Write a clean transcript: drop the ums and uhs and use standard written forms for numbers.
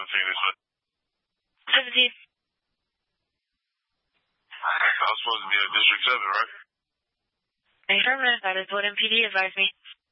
17 this way. 17. I was supposed to be at District 7, right? Affirmative. That is what MPD advised me.